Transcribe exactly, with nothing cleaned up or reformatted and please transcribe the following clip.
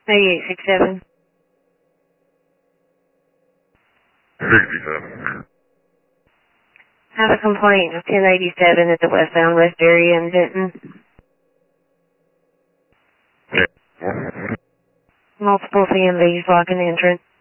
eight six seven. sixty-seven. Have a complaint of ten eighty-seven at the westbound west area in Denton. Yeah. Multiple C M Vs blocking entrance.